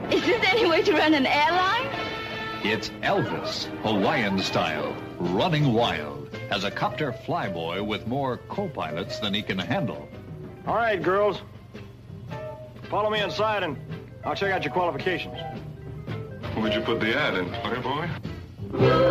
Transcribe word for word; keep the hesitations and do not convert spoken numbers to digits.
Is this any way to run an airline? It's Elvis, Hawaiian style, running wild, as a copter flyboy with more co-pilots than he can handle. All right, girls. Follow me inside and I'll check out your qualifications. Where'd you put the ad in, Playboy?